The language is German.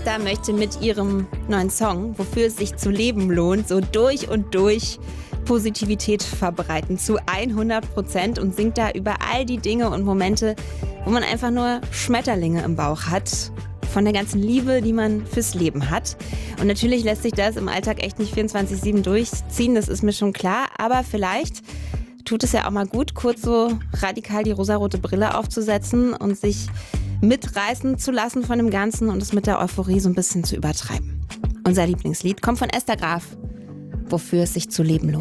Esther möchte mit ihrem neuen Song, wofür es sich zu leben lohnt, so durch und durch Positivität verbreiten zu 100% und singt da über all die Dinge und Momente, wo man einfach nur Schmetterlinge im Bauch hat. Von der ganzen Liebe, die man fürs Leben hat. Und natürlich lässt sich das im Alltag echt nicht 24/7 durchziehen, das ist mir schon klar. Aber vielleicht tut es ja auch mal gut, kurz so radikal die rosarote Brille aufzusetzen und sich mitreißen zu lassen von dem Ganzen und es mit der Euphorie so ein bisschen zu übertreiben. Unser Lieblingslied kommt von Esther Graf, wofür es sich zu leben lohnt.